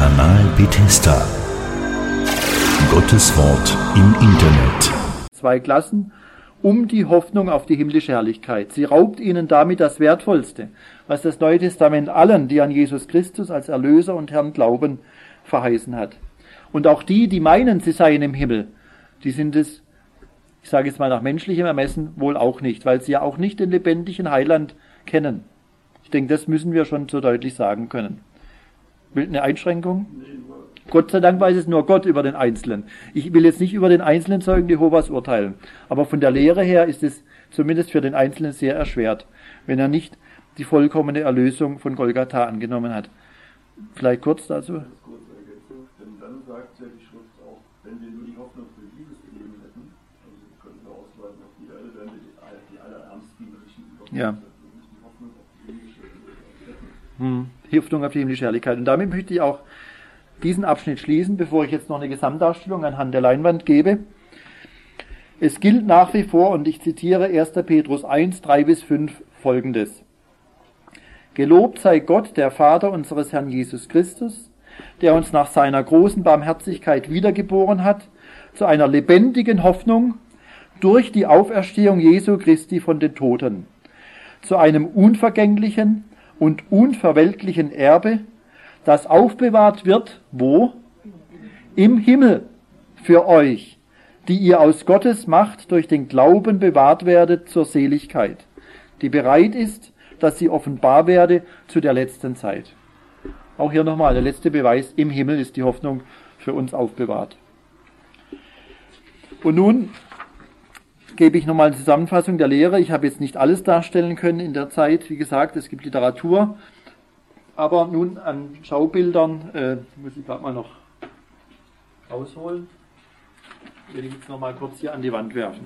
Kanal Bethesda. Gottes Wort im Internet. 2 Klassen um die Hoffnung auf die himmlische Herrlichkeit. Sie raubt ihnen damit das Wertvollste, was das Neue Testament allen, die an Jesus Christus als Erlöser und Herrn glauben, verheißen hat. Und auch die, die meinen, sie seien im Himmel, die sind es, ich sage jetzt mal nach menschlichem Ermessen, wohl auch nicht, weil sie ja auch nicht den lebendigen Heiland kennen. Ich denke, das müssen wir schon so deutlich sagen können. Eine Einschränkung? Gott sei Dank weiß es nur Gott über den Einzelnen. Ich will jetzt nicht über den einzelnen Zeugen Jehovas urteilen, aber von der Lehre her ist es zumindest für den Einzelnen sehr erschwert, wenn er nicht die vollkommene Erlösung von Golgatha angenommen hat. Vielleicht kurz dazu. Denn dann sagt ja die Schrift auch, wenn wir nur die Hoffnung für dieses Leben hätten, also wir könnten wir ausweiten auf die Erde, wären wir die allerärmsten Menschen überhaupt. Ja. Die Hoffnung auf die himmlische Herrlichkeit. Hoffnung auf die himmlische Herrlichkeit. Und damit möchte ich auch diesen Abschnitt schließen, bevor ich jetzt noch eine Gesamtdarstellung anhand der Leinwand gebe. Es gilt nach wie vor, und ich zitiere 1. Petrus 1, 3-5 folgendes. Gelobt sei Gott, der Vater unseres Herrn Jesus Christus, der uns nach seiner großen Barmherzigkeit wiedergeboren hat, zu einer lebendigen Hoffnung durch die Auferstehung Jesu Christi von den Toten, zu einem unvergänglichen und unverwelklichen Erbe, das aufbewahrt wird, wo? Im Himmel für euch, die ihr aus Gottes Macht durch den Glauben bewahrt werdet zur Seligkeit, die bereit ist, dass sie offenbar werde zu der letzten Zeit. Auch hier nochmal der letzte Beweis, im Himmel ist die Hoffnung für uns aufbewahrt. Und nun gebe ich nochmal eine Zusammenfassung der Lehre. Ich habe jetzt nicht alles darstellen können in der Zeit. Wie gesagt, es gibt Literatur. Aber nun an Schaubildern muss ich gerade mal noch rausholen. Will ich jetzt nochmal kurz hier an die Wand werfen.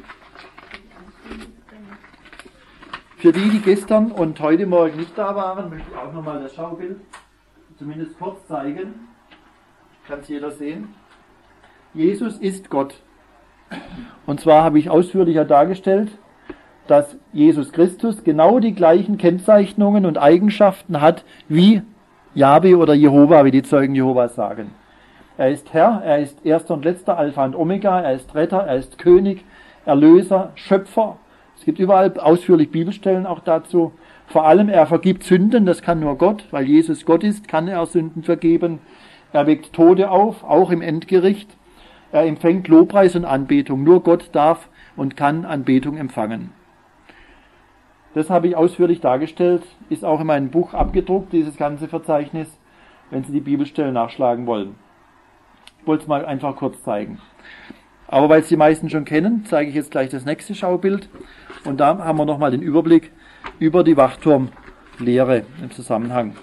Für die, die gestern und heute Morgen nicht da waren, möchte ich auch nochmal das Schaubild zumindest kurz zeigen. Kann es jeder sehen. Jesus ist Gott. Und zwar habe ich ausführlicher dargestellt, dass Jesus Christus genau die gleichen Kennzeichnungen und Eigenschaften hat wie Jahwe oder Jehova, wie die Zeugen Jehovas sagen. Er ist Herr, er ist erster und letzter, Alpha und Omega, er ist Retter, er ist König, Erlöser, Schöpfer. Es gibt überall ausführlich Bibelstellen auch dazu. Vor allem, er vergibt Sünden, das kann nur Gott, weil Jesus Gott ist, kann er Sünden vergeben. Er weckt Tote auf, auch im Endgericht. Er empfängt Lobpreis und Anbetung. Nur Gott darf und kann Anbetung empfangen. Das habe ich ausführlich dargestellt, ist auch in meinem Buch abgedruckt, dieses ganze Verzeichnis, wenn Sie die Bibelstellen nachschlagen wollen. Ich wollte es mal einfach kurz zeigen. Aber weil es die meisten schon kennen, zeige ich jetzt gleich das nächste Schaubild. Und da haben wir nochmal den Überblick über die Wachturmlehre im Zusammenhang.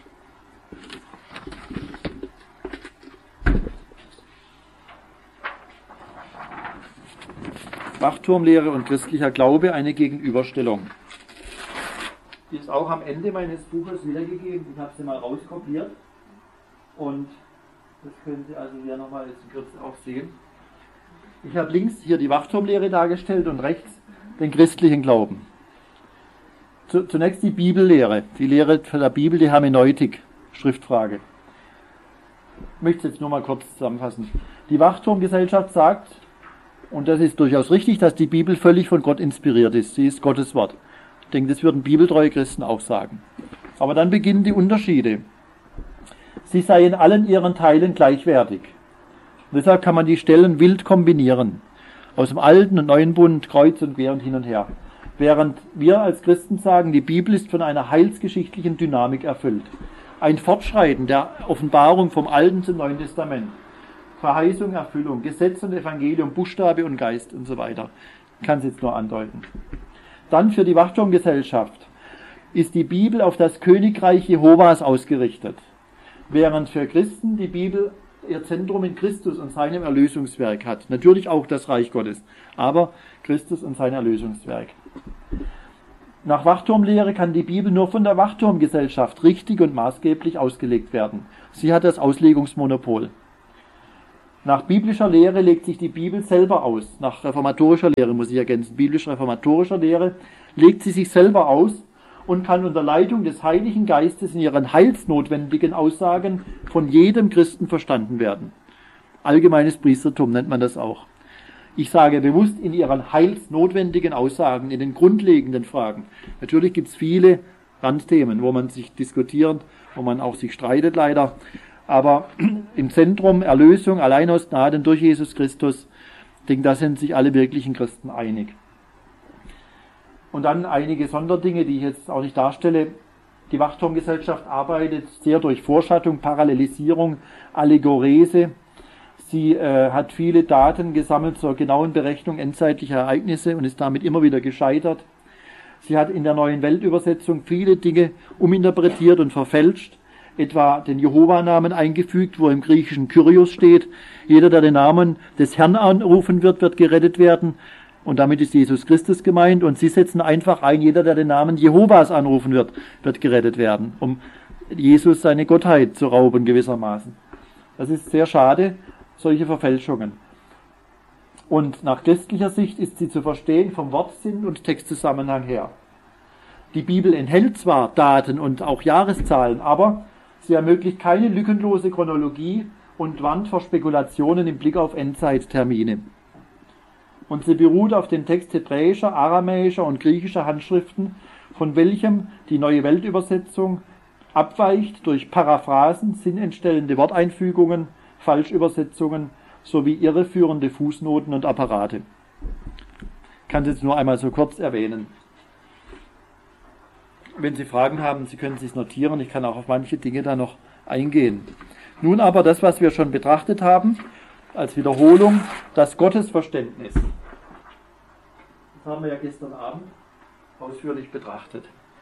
Wachturmlehre und christlicher Glaube, eine Gegenüberstellung. Die ist auch am Ende meines Buches wiedergegeben. Ich habe sie mal rauskopiert. Und das können Sie also hier nochmal jetzt in Kürze auch sehen. Ich habe links hier die Wachturmlehre dargestellt und rechts den christlichen Glauben. Zunächst die Bibellehre, die Lehre von der Bibel, die Hermeneutik, Schriftfrage. Ich möchte es jetzt nur mal kurz zusammenfassen. Die Wachturmgesellschaft sagt, und das ist durchaus richtig, dass die Bibel völlig von Gott inspiriert ist. Sie ist Gottes Wort. Ich denke, das würden bibeltreue Christen auch sagen. Aber dann beginnen die Unterschiede. Sie seien allen ihren Teilen gleichwertig. Und deshalb kann man die Stellen wild kombinieren. Aus dem Alten und Neuen Bund, kreuz und quer und hin und her. Während wir als Christen sagen, die Bibel ist von einer heilsgeschichtlichen Dynamik erfüllt. Ein Fortschreiten der Offenbarung vom Alten zum Neuen Testament. Verheißung, Erfüllung, Gesetz und Evangelium, Buchstabe und Geist und so weiter. Ich kann es jetzt nur andeuten. Dann für die Wachturmgesellschaft ist die Bibel auf das Königreich Jehovas ausgerichtet, während für Christen die Bibel ihr Zentrum in Christus und seinem Erlösungswerk hat. Natürlich auch das Reich Gottes, aber Christus und sein Erlösungswerk. Nach Wachturmlehre kann die Bibel nur von der Wachturmgesellschaft richtig und maßgeblich ausgelegt werden. Sie hat das Auslegungsmonopol. Nach biblischer Lehre legt sich die Bibel selber aus. Nach reformatorischer Lehre muss ich ergänzen. Biblisch-reformatorischer Lehre legt sie sich selber aus und kann unter Leitung des Heiligen Geistes in ihren heilsnotwendigen Aussagen von jedem Christen verstanden werden. Allgemeines Priestertum nennt man das auch. Ich sage bewusst in ihren heilsnotwendigen Aussagen, in den grundlegenden Fragen. Natürlich gibt es viele Randthemen, wo man sich diskutiert, wo man auch sich streitet leider. Aber im Zentrum Erlösung, allein aus Gnaden durch Jesus Christus, ich denke, da sind sich alle wirklichen Christen einig. Und dann einige Sonderdinge, die ich jetzt auch nicht darstelle. Die Wachturmgesellschaft arbeitet sehr durch Vorschattung, Parallelisierung, Allegorese. Sie hat viele Daten gesammelt zur genauen Berechnung endzeitlicher Ereignisse und ist damit immer wieder gescheitert. Sie hat in der Neuen Weltübersetzung viele Dinge uminterpretiert und verfälscht, etwa den Jehova-Namen eingefügt, wo im Griechischen Kyrios steht. Jeder, der den Namen des Herrn anrufen wird, wird gerettet werden. Und damit ist Jesus Christus gemeint. Und sie setzen einfach ein, jeder, der den Namen Jehovas anrufen wird, wird gerettet werden, um Jesus seine Gottheit zu rauben gewissermaßen. Das ist sehr schade, solche Verfälschungen. Und nach christlicher Sicht ist sie zu verstehen vom Wortsinn und Textzusammenhang her. Die Bibel enthält zwar Daten und auch Jahreszahlen, aber sie ermöglicht keine lückenlose Chronologie und warnt vor Spekulationen im Blick auf Endzeittermine. Und sie beruht auf dem Text hebräischer, aramäischer und griechischer Handschriften, von welchem die Neue Weltübersetzung abweicht durch Paraphrasen, sinnentstellende Worteinfügungen, Falschübersetzungen sowie irreführende Fußnoten und Apparate. Ich kann es jetzt nur einmal so kurz erwähnen. Wenn Sie Fragen haben, Sie können sich notieren. Ich kann auch auf manche Dinge da noch eingehen. Nun aber das, was wir schon betrachtet haben, als Wiederholung, das Gottesverständnis. Das haben wir ja gestern Abend ausführlich betrachtet.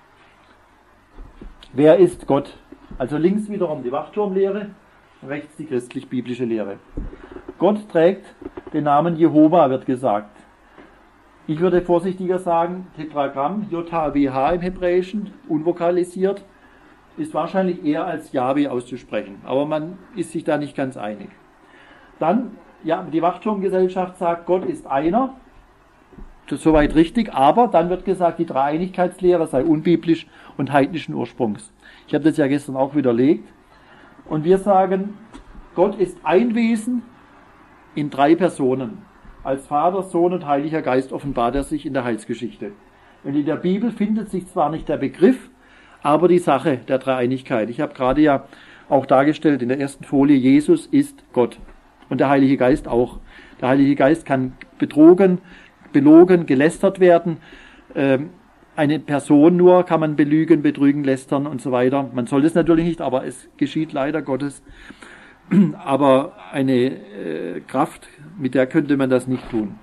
Wer ist Gott? Also links wiederum die Wachturmlehre, rechts die christlich-biblische Lehre. Gott trägt den Namen Jehova, wird gesagt. Ich würde vorsichtiger sagen, Tetragramm, JHWH im Hebräischen, unvokalisiert, ist wahrscheinlich eher als Jahwe auszusprechen. Aber man ist sich da nicht ganz einig. Dann, ja, die Wachturmgesellschaft sagt, Gott ist einer. Das ist soweit richtig, aber dann wird gesagt, die Dreieinigkeitslehre sei unbiblisch und heidnischen Ursprungs. Ich habe das ja gestern auch widerlegt. Und wir sagen, Gott ist ein Wesen in 3 Personen. Als Vater, Sohn und Heiliger Geist offenbart er sich in der Heilsgeschichte. Und in der Bibel findet sich zwar nicht der Begriff, aber die Sache der Dreieinigkeit. Ich habe gerade ja auch dargestellt in der ersten Folie, Jesus ist Gott. Und der Heilige Geist auch. Der Heilige Geist kann betrogen, belogen, gelästert werden. Eine Person nur kann man belügen, betrügen, lästern und so weiter. Man soll es natürlich nicht, aber es geschieht leider Gottes. Aber eine Kraft, mit der könnte man das nicht tun.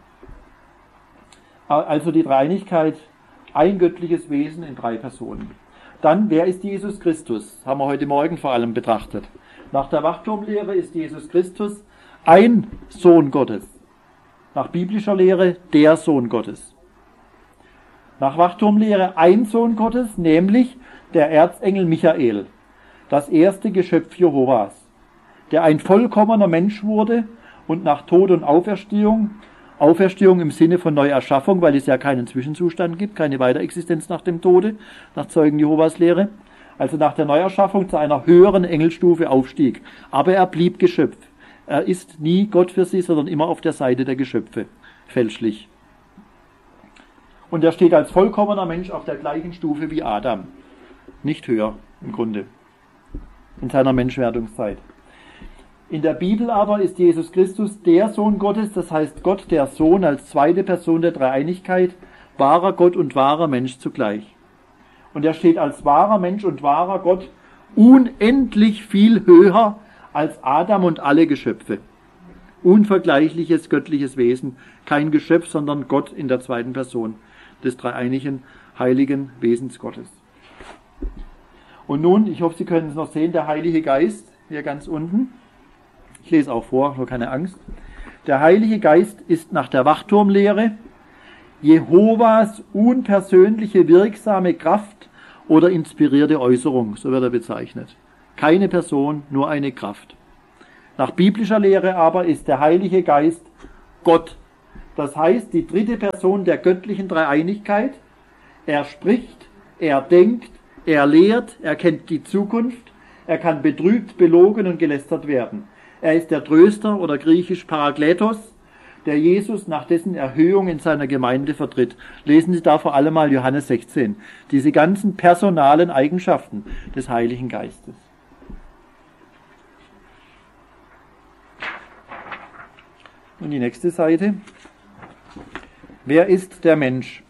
Also die Dreieinigkeit, ein göttliches Wesen in 3 Personen. Dann, wer ist Jesus Christus? Haben wir heute Morgen vor allem betrachtet. Nach der Wachturmlehre ist Jesus Christus ein Sohn Gottes. Nach biblischer Lehre der Sohn Gottes. Nach Wachturmlehre ein Sohn Gottes, nämlich der Erzengel Michael, das erste Geschöpf Jehovas, der ein vollkommener Mensch wurde und nach Tod und Auferstehung im Sinne von Neuerschaffung, weil es ja keinen Zwischenzustand gibt, keine Weiterexistenz nach dem Tode, nach Zeugen Jehovas Lehre, also nach der Neuerschaffung zu einer höheren Engelstufe aufstieg. Aber er blieb Geschöpf. Er ist nie Gott für sie, sondern immer auf der Seite der Geschöpfe, fälschlich. Und er steht als vollkommener Mensch auf der gleichen Stufe wie Adam, nicht höher im Grunde, in seiner Menschwerdungszeit. In der Bibel aber ist Jesus Christus der Sohn Gottes, das heißt Gott der Sohn als zweite Person der Dreieinigkeit, wahrer Gott und wahrer Mensch zugleich. Und er steht als wahrer Mensch und wahrer Gott unendlich viel höher als Adam und alle Geschöpfe. Unvergleichliches göttliches Wesen, kein Geschöpf, sondern Gott in der zweiten Person des dreieinigen, heiligen Wesens Gottes. Und nun, ich hoffe, Sie können es noch sehen, der Heilige Geist, hier ganz unten. Ich lese auch vor, nur keine Angst. Der Heilige Geist ist nach der Wachturmlehre Jehovas unpersönliche, wirksame Kraft oder inspirierte Äußerung, so wird er bezeichnet. Keine Person, nur eine Kraft. Nach biblischer Lehre aber ist der Heilige Geist Gott. Das heißt, die dritte Person der göttlichen Dreieinigkeit. Er spricht, er denkt, er lehrt, er kennt die Zukunft, er kann betrübt, belogen und gelästert werden. Er ist der Tröster oder griechisch Parakletos, der Jesus nach dessen Erhöhung in seiner Gemeinde vertritt. Lesen Sie da vor allem mal Johannes 16, diese ganzen personalen Eigenschaften des Heiligen Geistes. Und die nächste Seite. Wer ist der Mensch?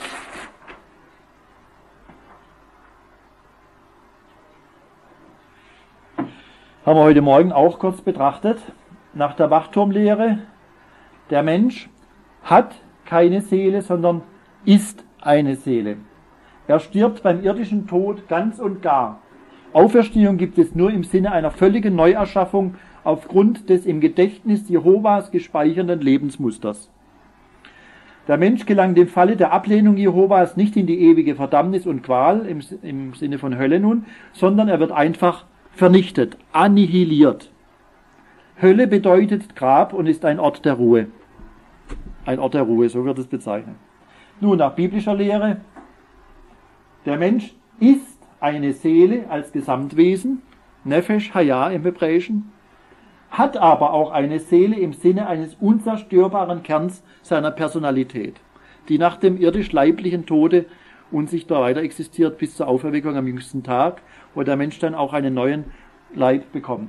Haben wir heute Morgen auch kurz betrachtet. Nach der Wachturmlehre, der Mensch hat keine Seele, sondern ist eine Seele. Er stirbt beim irdischen Tod ganz und gar. Auferstehung gibt es nur im Sinne einer völligen Neuerschaffung aufgrund des im Gedächtnis Jehovas gespeicherten Lebensmusters. Der Mensch gelangt im Falle der Ablehnung Jehovas nicht in die ewige Verdammnis und Qual, im Sinne von Hölle nun, sondern er wird einfach vernichtet, annihiliert. Hölle bedeutet Grab und ist ein Ort der Ruhe. Ein Ort der Ruhe, so wird es bezeichnet. Nun, nach biblischer Lehre, der Mensch ist eine Seele als Gesamtwesen, Nefesh Hayah im Hebräischen, hat aber auch eine Seele im Sinne eines unzerstörbaren Kerns seiner Personalität, die nach dem irdisch-leiblichen Tode unsichtbar weiter existiert bis zur Auferweckung am jüngsten Tag, wo der Mensch dann auch einen neuen Leib bekommt.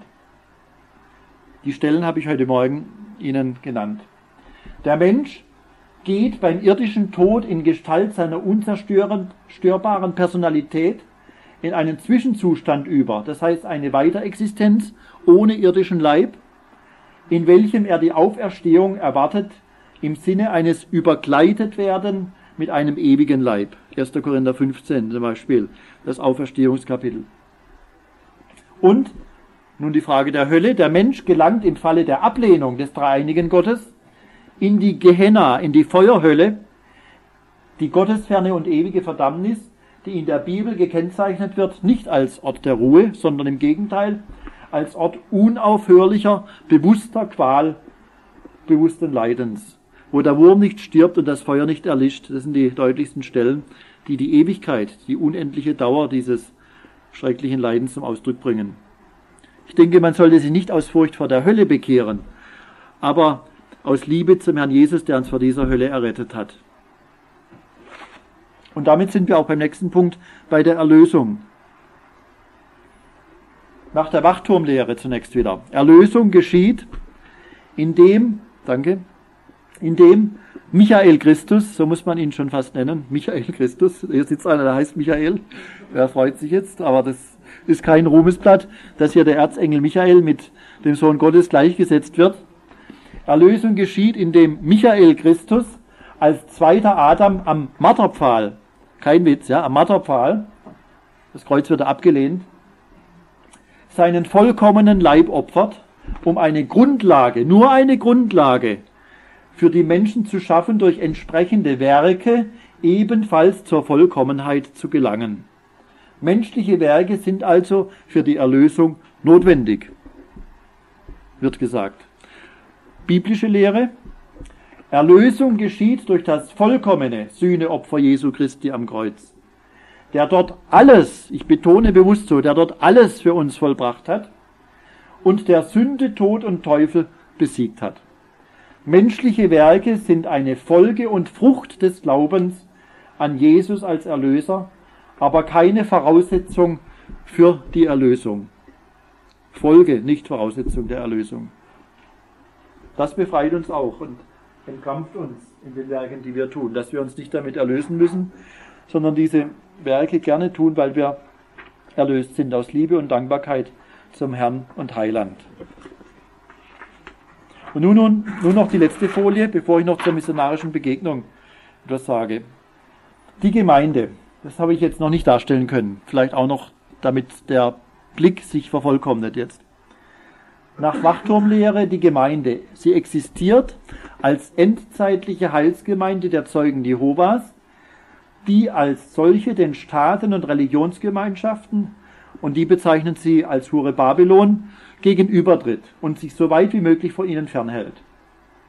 Die Stellen habe ich heute Morgen Ihnen genannt. Der Mensch geht beim irdischen Tod in Gestalt seiner unzerstörbaren Personalität in einen Zwischenzustand über, das heißt eine Weiterexistenz ohne irdischen Leib, in welchem er die Auferstehung erwartet im Sinne eines Überkleidet-werden mit einem ewigen Leib. 1. Korinther 15 zum Beispiel, das Auferstehungskapitel. Und nun die Frage der Hölle. Der Mensch gelangt im Falle der Ablehnung des dreieinigen Gottes in die Gehenna, in die Feuerhölle, die gottesferne und ewige Verdammnis, die in der Bibel gekennzeichnet wird, nicht als Ort der Ruhe, sondern im Gegenteil als Ort unaufhörlicher, bewusster Qual, bewussten Leidens, wo der Wurm nicht stirbt und das Feuer nicht erlischt. Das sind die deutlichsten Stellen, die die Ewigkeit, die unendliche Dauer dieses schrecklichen Leidens zum Ausdruck bringen. Ich denke, man sollte sich nicht aus Furcht vor der Hölle bekehren, aber aus Liebe zum Herrn Jesus, der uns vor dieser Hölle errettet hat. Und damit sind wir auch beim nächsten Punkt, bei der Erlösung. Nach der Wachturmlehre zunächst wieder. Erlösung geschieht, indem Michael Christus, so muss man ihn schon fast nennen, Michael Christus, hier sitzt einer, der heißt Michael, wer freut sich jetzt, aber das ist kein Ruhmesblatt, dass hier der Erzengel Michael mit dem Sohn Gottes gleichgesetzt wird. Erlösung geschieht, indem Michael Christus als zweiter Adam am Marterpfahl, kein Witz, ja, am Marterpfahl, das Kreuz wird abgelehnt, seinen vollkommenen Leib opfert, um eine Grundlage, nur eine Grundlage für die Menschen zu schaffen, durch entsprechende Werke ebenfalls zur Vollkommenheit zu gelangen. Menschliche Werke sind also für die Erlösung notwendig, wird gesagt. Biblische Lehre: Erlösung geschieht durch das vollkommene Sühneopfer Jesu Christi am Kreuz, der dort alles, ich betone bewusst so, der dort alles für uns vollbracht hat und der Sünde, Tod und Teufel besiegt hat. Menschliche Werke sind eine Folge und Frucht des Glaubens an Jesus als Erlöser, aber keine Voraussetzung für die Erlösung. Folge, nicht Voraussetzung der Erlösung. Das befreit uns auch und entkrampft uns in den Werken, die wir tun, dass wir uns nicht damit erlösen müssen, sondern diese Werke gerne tun, weil wir erlöst sind aus Liebe und Dankbarkeit zum Herrn und Heiland. Und nun noch die letzte Folie, bevor ich noch zur missionarischen Begegnung etwas sage. Die Gemeinde, das habe ich jetzt noch nicht darstellen können, vielleicht auch noch, damit der Blick sich vervollkommnet jetzt. Nach Wachturmlehre die Gemeinde. Sie existiert als endzeitliche Heilsgemeinde der Zeugen Jehovas, die als solche den Staaten und Religionsgemeinschaften, und die bezeichnen sie als Hure Babylon, gegenübertritt und sich so weit wie möglich von ihnen fernhält.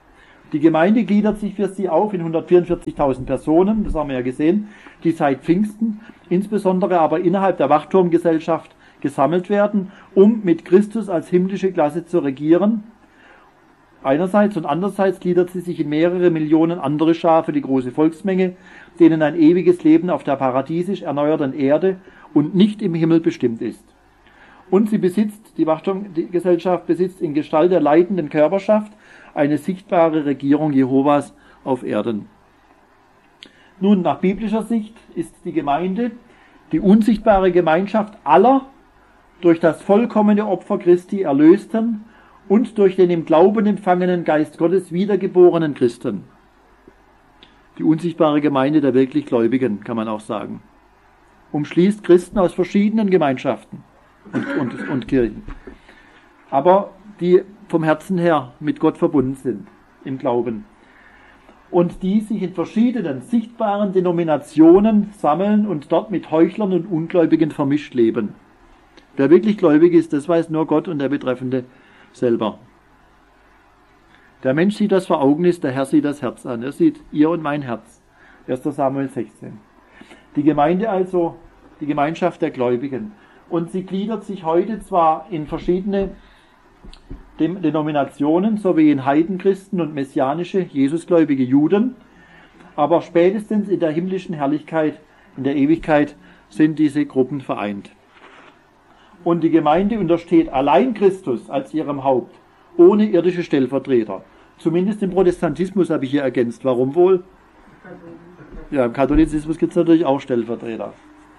Die Gemeinde gliedert sich für sie auf in 144.000 Personen, das haben wir ja gesehen, die seit Pfingsten, insbesondere aber innerhalb der Wachturmgesellschaft gesammelt werden, um mit Christus als himmlische Klasse zu regieren. Einerseits und andererseits gliedert sie sich in mehrere Millionen andere Schafe, die große Volksmenge, denen ein ewiges Leben auf der paradiesisch erneuerten Erde und nicht im Himmel bestimmt ist. Und sie besitzt, die Wachturmgesellschaft besitzt in Gestalt der leitenden Körperschaft eine sichtbare Regierung Jehovas auf Erden. Nun, nach biblischer Sicht ist die Gemeinde die unsichtbare Gemeinschaft aller durch das vollkommene Opfer Christi erlösten und durch den im Glauben empfangenen Geist Gottes wiedergeborenen Christen. Die unsichtbare Gemeinde der wirklich Gläubigen, kann man auch sagen. Umschließt Christen aus verschiedenen Gemeinschaften und Kirchen. Aber die vom Herzen her mit Gott verbunden sind, im Glauben. Und die sich in verschiedenen sichtbaren Denominationen sammeln und dort mit Heuchlern und Ungläubigen vermischt leben. Wer wirklich gläubig ist, das weiß nur Gott und der Betreffende selber. Der Mensch sieht, was vor Augen ist, der Herr sieht das Herz an. Er sieht ihr und mein Herz. 1. Samuel 16. Die Gemeinde also, die Gemeinschaft der Gläubigen. Und sie gliedert sich heute zwar in verschiedene Denominationen, sowie in Heidenchristen und messianische, Jesusgläubige Juden, aber spätestens in der himmlischen Herrlichkeit, in der Ewigkeit, sind diese Gruppen vereint. Und die Gemeinde untersteht allein Christus als ihrem Haupt, ohne irdische Stellvertreter. Zumindest im Protestantismus habe ich hier ergänzt. Warum wohl? Ja, im Katholizismus gibt es natürlich auch Stellvertreter.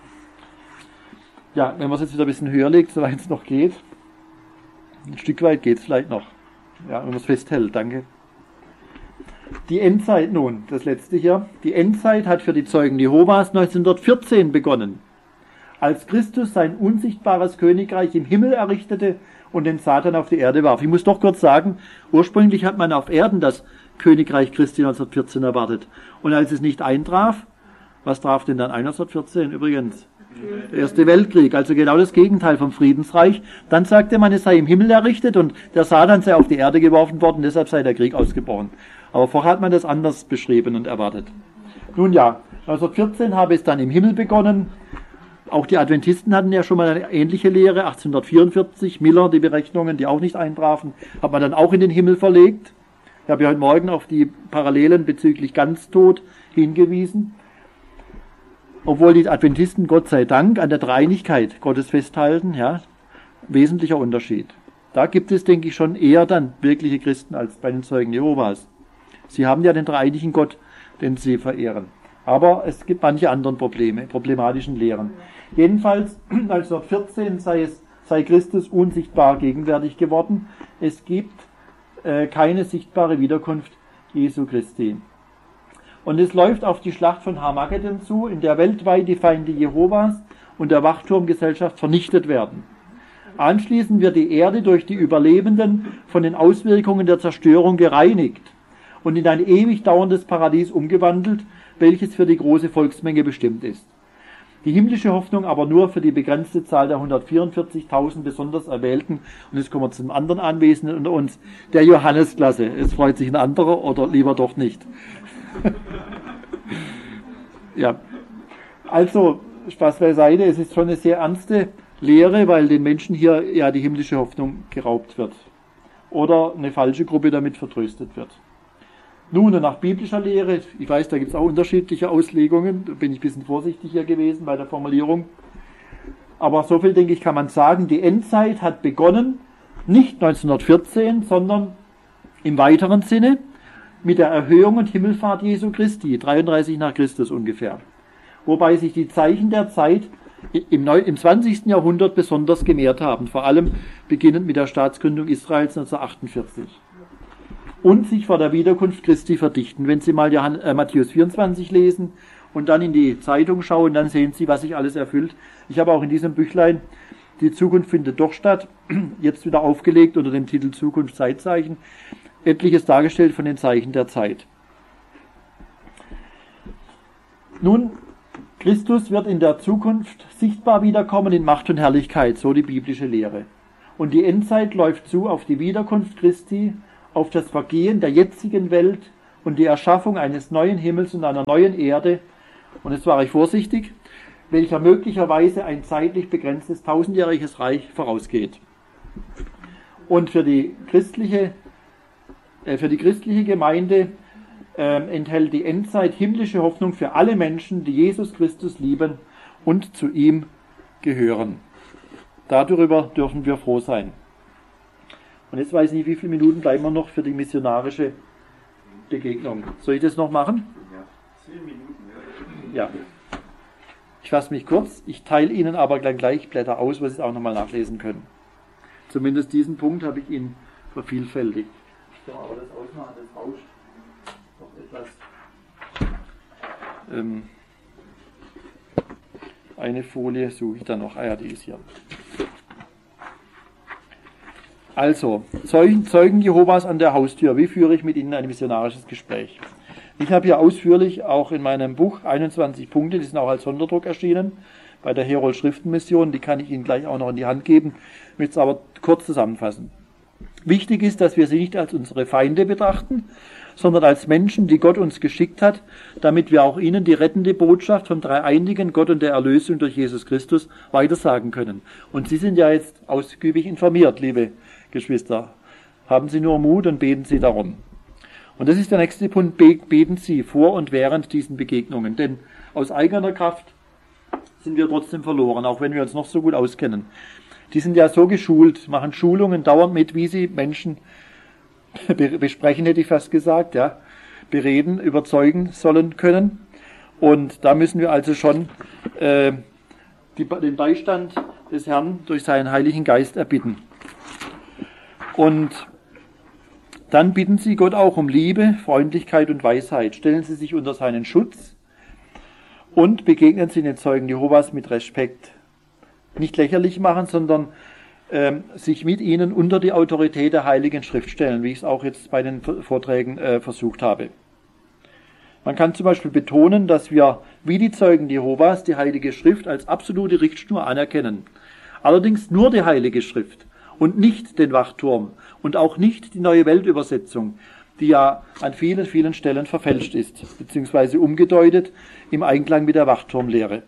Ja, wenn man es jetzt wieder ein bisschen höher legt, soweit es noch geht. Ein Stück weit geht es vielleicht noch. Ja, wenn man es festhält, danke. Die Endzeit nun, das letzte hier. Die Endzeit hat für die Zeugen Jehovas 1914 begonnen, als Christus sein unsichtbares Königreich im Himmel errichtete und den Satan auf die Erde warf. Ich muss doch kurz sagen, ursprünglich hat man auf Erden das Königreich Christi 1914 erwartet. Und als es nicht eintraf, was traf denn dann 1914 übrigens? Der Erste Weltkrieg, also genau das Gegenteil vom Friedensreich. Dann sagte man, es sei im Himmel errichtet und der Satan sei auf die Erde geworfen worden, deshalb sei der Krieg ausgebrochen. Aber vorher hat man das anders beschrieben und erwartet. Nun ja, 1914 habe es dann im Himmel begonnen. Auch die Adventisten hatten ja schon mal eine ähnliche Lehre. 1844, Miller, die Berechnungen, die auch nicht eintrafen, hat man dann auch in den Himmel verlegt. Ich habe ja heute Morgen auf die Parallelen bezüglich Ganztod hingewiesen. Obwohl die Adventisten, Gott sei Dank, an der Dreieinigkeit Gottes festhalten, ja, wesentlicher Unterschied. Da gibt es, denke ich, schon eher dann wirkliche Christen als bei den Zeugen Jehovas. Sie haben ja den dreieinigen Gott, den sie verehren. Aber es gibt manche anderen problematischen Lehren. Jedenfalls, 1914 sei Christus unsichtbar gegenwärtig geworden. Es gibt keine sichtbare Wiederkunft Jesu Christi. Und es läuft auf die Schlacht von Armageddon zu, in der weltweit die Feinde Jehovas und der Wachturmgesellschaft vernichtet werden. Anschließend wird die Erde durch die Überlebenden von den Auswirkungen der Zerstörung gereinigt und in ein ewig dauerndes Paradies umgewandelt, welches für die große Volksmenge bestimmt ist. Die himmlische Hoffnung aber nur für die begrenzte Zahl der 144.000 besonders Erwählten. Und jetzt kommen wir zum anderen Anwesenden unter uns, der Johannesklasse. Es freut sich ein anderer oder lieber doch nicht. Ja, also Spaß beiseite, es ist schon eine sehr ernste Lehre, weil den Menschen hier ja die himmlische Hoffnung geraubt wird oder eine falsche Gruppe damit vertröstet wird. Nun, nach biblischer Lehre, ich weiß, da gibt es auch unterschiedliche Auslegungen, da bin ich ein bisschen vorsichtig hier gewesen bei der Formulierung, aber so viel, denke ich, kann man sagen, die Endzeit hat begonnen, nicht 1914, sondern im weiteren Sinne, mit der Erhöhung und Himmelfahrt Jesu Christi, 33 nach Christus ungefähr. Wobei sich die Zeichen der Zeit im 20. Jahrhundert besonders gemehrt haben, vor allem beginnend mit der Staatsgründung Israels 1948. Und sich vor der Wiederkunft Christi verdichten. Wenn Sie mal Matthäus 24 lesen und dann in die Zeitung schauen, dann sehen Sie, was sich alles erfüllt. Ich habe auch in diesem Büchlein Die Zukunft findet doch statt, jetzt wieder aufgelegt unter dem Titel Zukunft Zeitzeichen, etliches dargestellt von den Zeichen der Zeit. Nun, Christus wird in der Zukunft sichtbar wiederkommen in Macht und Herrlichkeit, so die biblische Lehre. Und die Endzeit läuft zu auf die Wiederkunft Christi, auf das Vergehen der jetzigen Welt und die Erschaffung eines neuen Himmels und einer neuen Erde, und jetzt war ich vorsichtig, welcher möglicherweise ein zeitlich begrenztes 1000-jähriges Reich vorausgeht. Und für die christliche Gemeinde enthält die Endzeit himmlische Hoffnung für alle Menschen, die Jesus Christus lieben und zu ihm gehören. Darüber dürfen wir froh sein. Und jetzt weiß ich nicht, wie viele Minuten bleiben wir noch für die missionarische Begegnung. Soll ich das noch machen? Ja, 10 Minuten. Ja. Ich fasse mich kurz. Ich teile Ihnen aber gleich Blätter aus, wo Sie es auch nochmal nachlesen können. Zumindest diesen Punkt habe ich Ihnen vervielfältigt. Ich kann aber das ausmachen, das rauscht noch etwas. Eine Folie suche ich dann noch. Ah ja, die ist hier. Also, Zeugen Jehovas an der Haustür. Wie führe ich mit Ihnen ein missionarisches Gespräch? Ich habe hier ausführlich auch in meinem Buch 21 Punkte, die sind auch als Sonderdruck erschienen, bei der Herold Schriftenmission, die kann ich Ihnen gleich auch noch in die Hand geben, ich möchte es aber kurz zusammenfassen. Wichtig ist, dass wir sie nicht als unsere Feinde betrachten, sondern als Menschen, die Gott uns geschickt hat, damit wir auch ihnen die rettende Botschaft vom dreieinigen Gott und der Erlösung durch Jesus Christus weitersagen können. Und Sie sind ja jetzt ausgiebig informiert, liebe Geschwister. Haben Sie nur Mut und beten Sie darum. Und das ist der nächste Punkt, beten Sie vor und während diesen Begegnungen. Denn aus eigener Kraft sind wir trotzdem verloren, auch wenn wir uns noch so gut auskennen. Die sind ja so geschult, machen Schulungen dauernd mit, wie sie Menschen besprechen, hätte ich fast gesagt, ja, bereden, überzeugen sollen können. Und da müssen wir also schon den Beistand des Herrn durch seinen Heiligen Geist erbitten. Und dann bitten Sie Gott auch um Liebe, Freundlichkeit und Weisheit. Stellen Sie sich unter seinen Schutz und begegnen Sie den Zeugen Jehovas mit Respekt. Nicht lächerlich machen, sondern sich mit ihnen unter die Autorität der Heiligen Schrift stellen, wie ich es auch jetzt bei den Vorträgen versucht habe. Man kann zum Beispiel betonen, dass wir wie die Zeugen Jehovas die Heilige Schrift als absolute Richtschnur anerkennen. Allerdings nur die Heilige Schrift und nicht den Wachturm und auch nicht die Neue Weltübersetzung, die ja an vielen, vielen Stellen verfälscht ist, beziehungsweise umgedeutet im Einklang mit der Wachturmlehre.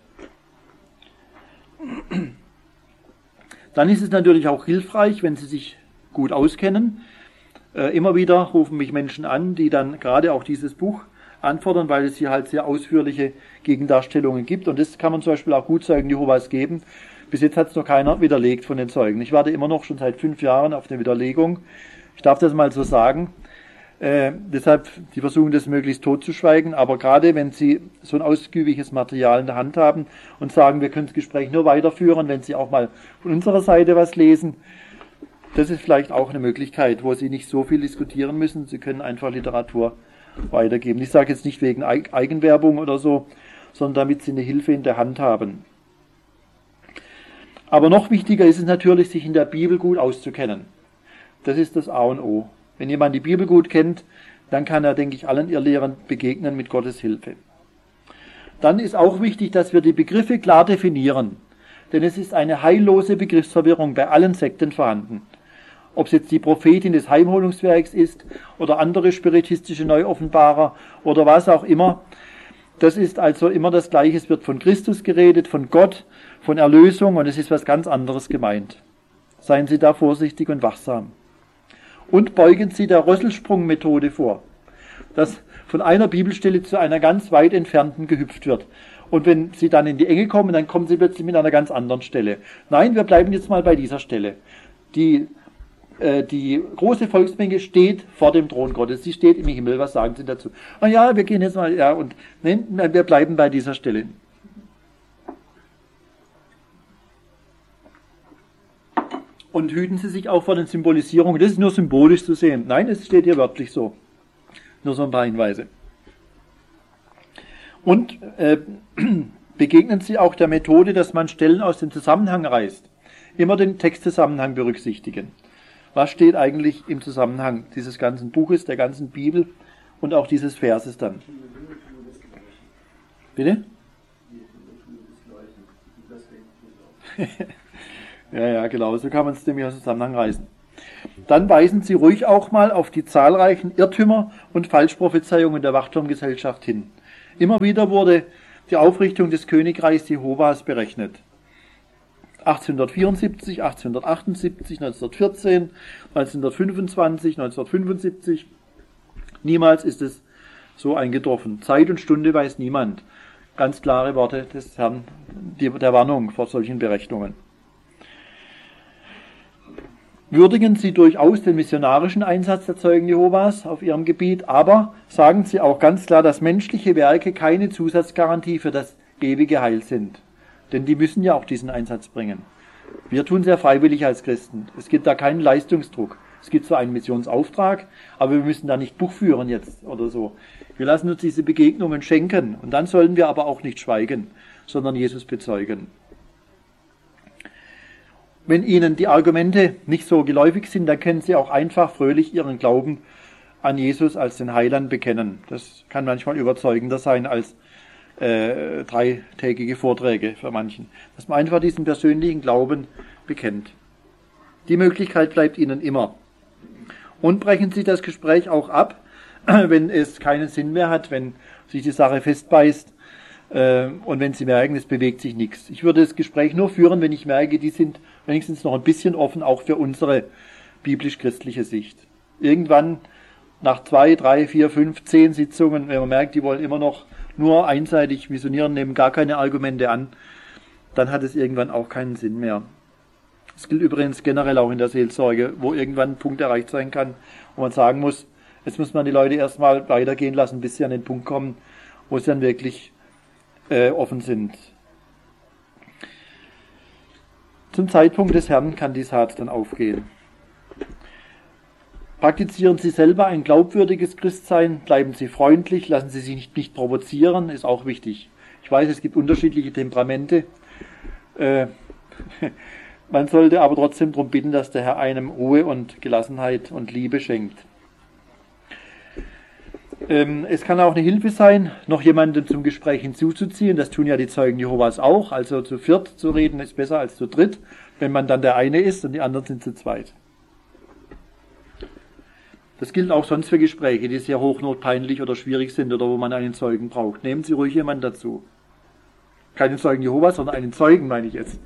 Dann ist es natürlich auch hilfreich, wenn Sie sich gut auskennen. Immer wieder rufen mich Menschen an, die dann gerade auch dieses Buch anfordern, weil es hier halt sehr ausführliche Gegendarstellungen gibt. Und das kann man zum Beispiel auch gut Zeugen Jehovas geben. Bis jetzt hat es noch keiner widerlegt von den Zeugen. Ich warte immer noch schon seit 5 Jahren auf eine Widerlegung. Ich darf das mal so sagen. Deshalb, die versuchen das möglichst totzuschweigen, aber gerade wenn Sie so ein ausgiebiges Material in der Hand haben und sagen, wir können das Gespräch nur weiterführen, wenn Sie auch mal von unserer Seite was lesen, das ist vielleicht auch eine Möglichkeit, wo Sie nicht so viel diskutieren müssen. Sie können einfach Literatur weitergeben. Ich sage jetzt nicht wegen Eigenwerbung oder so, sondern damit Sie eine Hilfe in der Hand haben. Aber noch wichtiger ist es natürlich, sich in der Bibel gut auszukennen. Das ist das A und O. Wenn jemand die Bibel gut kennt, dann kann er, denke ich, allen Irrlehrern begegnen mit Gottes Hilfe. Dann ist auch wichtig, dass wir die Begriffe klar definieren. Denn es ist eine heillose Begriffsverwirrung bei allen Sekten vorhanden. Ob es jetzt die Prophetin des Heimholungswerks ist oder andere spiritistische Neuoffenbarer oder was auch immer. Das ist also immer das Gleiche. Es wird von Christus geredet, von Gott, von Erlösung und es ist was ganz anderes gemeint. Seien Sie da vorsichtig und wachsam. Und beugen Sie der Rösselsprung-Methode vor, dass von einer Bibelstelle zu einer ganz weit entfernten gehüpft wird. Und wenn Sie dann in die Enge kommen, dann kommen Sie plötzlich mit einer ganz anderen Stelle. Nein, wir bleiben jetzt mal bei dieser Stelle. Die große Volksmenge steht vor dem Thron Gottes. Sie steht im Himmel. Was sagen Sie dazu? Ah ja, wir gehen jetzt mal, ja, und nein, wir bleiben bei dieser Stelle. Und hüten Sie sich auch vor den Symbolisierungen. Das ist nur symbolisch zu sehen. Nein, es steht hier wörtlich so. Nur so ein paar Hinweise. Und begegnen Sie auch der Methode, dass man Stellen aus dem Zusammenhang reißt. Immer den Textzusammenhang berücksichtigen. Was steht eigentlich im Zusammenhang dieses ganzen Buches, der ganzen Bibel und auch dieses Verses dann? Bitte? Ja, genau, so kann man es nämlich aus dem Zusammenhang reißen. dann weisen Sie ruhig auch mal auf die zahlreichen Irrtümer und Falschprophezeiungen der Wachturmgesellschaft hin. Immer wieder wurde die Aufrichtung des Königreichs Jehovas berechnet. 1874, 1878, 1914, 1925, 1975. Niemals ist es so eingetroffen. Zeit und Stunde weiß niemand. Ganz klare Worte des Herrn, der Warnung vor solchen Berechnungen. Würdigen Sie durchaus den missionarischen Einsatz der Zeugen Jehovas auf Ihrem Gebiet, aber sagen Sie auch ganz klar, dass menschliche Werke keine Zusatzgarantie für das ewige Heil sind. Denn die müssen ja auch diesen Einsatz bringen. Wir tun es ja freiwillig als Christen. Es gibt da keinen Leistungsdruck. Es gibt zwar einen Missionsauftrag, aber wir müssen da nicht Buch führen jetzt oder so. Wir lassen uns diese Begegnungen schenken. Und dann sollen wir aber auch nicht schweigen, sondern Jesus bezeugen. Wenn Ihnen die Argumente nicht so geläufig sind, dann können Sie auch einfach fröhlich Ihren Glauben an Jesus als den Heiland bekennen. Das kann manchmal überzeugender sein als dreitägige Vorträge für manchen. Dass man einfach diesen persönlichen Glauben bekennt. Die Möglichkeit bleibt Ihnen immer. Und brechen Sie das Gespräch auch ab, wenn es keinen Sinn mehr hat, wenn sich die Sache festbeißt und wenn Sie merken, es bewegt sich nichts. Ich würde das Gespräch nur führen, wenn ich merke, die sind wenigstens noch ein bisschen offen, auch für unsere biblisch-christliche Sicht. Irgendwann nach 2, 3, 4, 5, 10 Sitzungen, wenn man merkt, die wollen immer noch nur einseitig missionieren, nehmen gar keine Argumente an, dann hat es irgendwann auch keinen Sinn mehr. Das gilt übrigens generell auch in der Seelsorge, wo irgendwann ein Punkt erreicht sein kann, wo man sagen muss, jetzt muss man die Leute erstmal weitergehen lassen, bis sie an den Punkt kommen, wo sie dann wirklich offen sind. Zum Zeitpunkt des Herrn kann die Saat dann aufgehen. Praktizieren Sie selber ein glaubwürdiges Christsein, bleiben Sie freundlich, lassen Sie sich nicht provozieren, ist auch wichtig. Ich weiß, es gibt unterschiedliche Temperamente. Man sollte aber trotzdem darum bitten, dass der Herr einem Ruhe und Gelassenheit und Liebe schenkt. Es kann auch eine Hilfe sein, noch jemanden zum Gespräch hinzuzuziehen. Das tun ja die Zeugen Jehovas auch. Also zu viert zu reden ist besser als zu dritt, wenn man dann der eine ist und die anderen sind zu zweit. Das gilt auch sonst für Gespräche, die sehr hochnotpeinlich oder schwierig sind oder wo man einen Zeugen braucht. Nehmen Sie ruhig jemanden dazu. Keinen Zeugen Jehovas, sondern einen Zeugen, meine ich jetzt.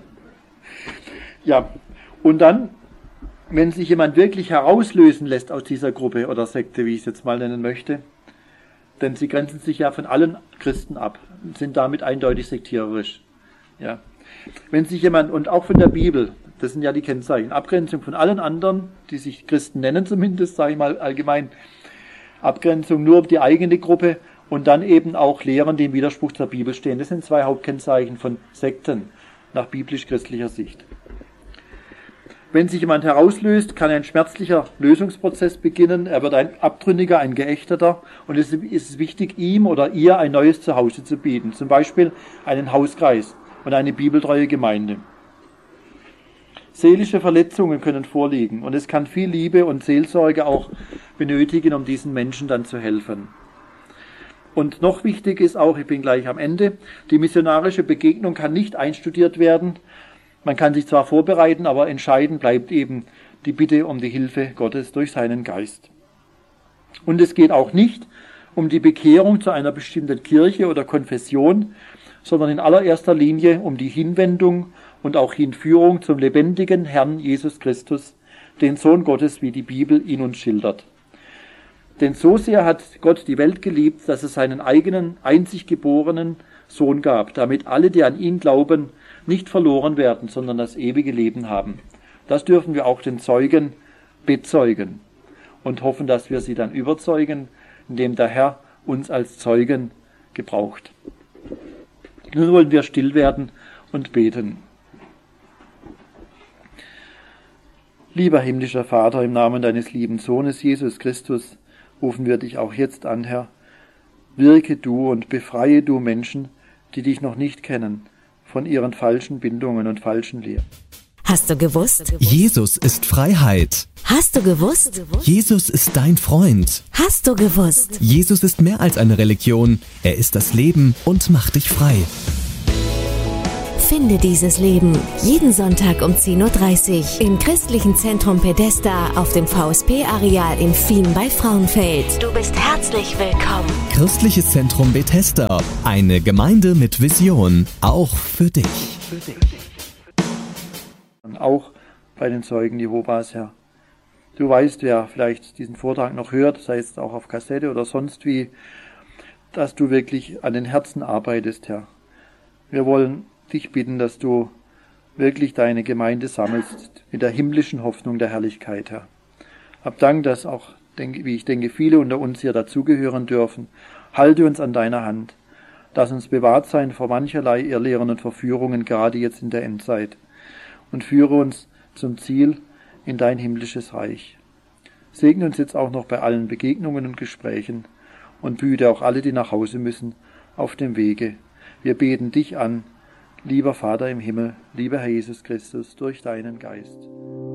Ja, und dann, wenn sich jemand wirklich herauslösen lässt aus dieser Gruppe oder Sekte, wie ich es jetzt mal nennen möchte, denn sie grenzen sich ja von allen Christen ab, sind damit eindeutig sektiererisch. Ja. Wenn sich jemand, und auch von der Bibel, das sind ja die Kennzeichen, Abgrenzung von allen anderen, die sich Christen nennen zumindest, sage ich mal allgemein, Abgrenzung nur die eigene Gruppe und dann eben auch Lehren, die im Widerspruch zur Bibel stehen. Das sind 2 Hauptkennzeichen von Sekten nach biblisch-christlicher Sicht. Wenn sich jemand herauslöst, kann ein schmerzlicher Lösungsprozess beginnen. Er wird ein Abtrünniger, ein Geächteter und es ist wichtig, ihm oder ihr ein neues Zuhause zu bieten. Zum Beispiel einen Hauskreis und eine bibeltreue Gemeinde. Seelische Verletzungen können vorliegen und es kann viel Liebe und Seelsorge auch benötigen, um diesen Menschen dann zu helfen. Und noch wichtig ist auch, ich bin gleich am Ende, die missionarische Begegnung kann nicht einstudiert werden. Man kann sich zwar vorbereiten, aber entscheidend bleibt eben die Bitte um die Hilfe Gottes durch seinen Geist. Und es geht auch nicht um die Bekehrung zu einer bestimmten Kirche oder Konfession, sondern in allererster Linie um die Hinwendung und auch Hinführung zum lebendigen Herrn Jesus Christus, den Sohn Gottes, wie die Bibel ihn uns schildert. Denn so sehr hat Gott die Welt geliebt, dass es seinen eigenen, einzig geborenen Sohn gab, damit alle, die an ihn glauben, nicht verloren werden, sondern das ewige Leben haben. Das dürfen wir auch den Zeugen bezeugen und hoffen, dass wir sie dann überzeugen, indem der Herr uns als Zeugen gebraucht. Nun wollen wir still werden und beten. Lieber himmlischer Vater, im Namen deines lieben Sohnes Jesus Christus rufen wir dich auch jetzt an, Herr. Wirke du und befreie du Menschen, die dich noch nicht kennen, von ihren falschen Bindungen und falschen Lehren. Hast du gewusst? Jesus ist Freiheit. Hast du gewusst? Jesus ist dein Freund. Hast du gewusst? Jesus ist mehr als eine Religion. Er ist das Leben und macht dich frei. Finde dieses Leben. Jeden Sonntag um 10.30 Uhr im Christlichen Zentrum Pedesta auf dem VSP-Areal in Fien bei Frauenfeld. Du bist herzlich willkommen. Christliches Zentrum Bethesda. Eine Gemeinde mit Vision. Auch für dich. Und auch bei den Zeugen Jehovas, Herr. Du weißt, wer vielleicht diesen Vortrag noch hört, sei es auch auf Kassette oder sonst wie, dass du wirklich an den Herzen arbeitest, Herr. Wir wollen dich bitten, dass du wirklich deine Gemeinde sammelst mit der himmlischen Hoffnung der Herrlichkeit, Herr. Hab Dank, dass auch, wie ich denke, viele unter uns hier dazugehören dürfen. Halte uns an deiner Hand. Lass uns bewahrt sein vor mancherlei Irrlehren und Verführungen, gerade jetzt in der Endzeit. Und führe uns zum Ziel in dein himmlisches Reich. Segne uns jetzt auch noch bei allen Begegnungen und Gesprächen und behüte auch alle, die nach Hause müssen, auf dem Wege. Wir beten dich an, lieber Vater im Himmel, lieber Herr Jesus Christus, durch deinen Geist.